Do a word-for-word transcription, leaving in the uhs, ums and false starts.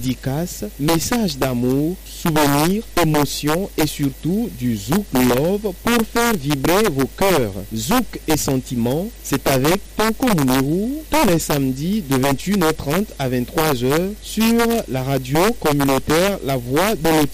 dédicaces, messages d'amour, souvenirs, émotions et surtout du Zouk Love pour faire vibrer vos cœurs. Zouk et sentiments, c'est avec Tanko Muniru tous les samedis de vingt et une heures trente à vingt-trois heures sur la radio communautaire La Voix de l'Autisme.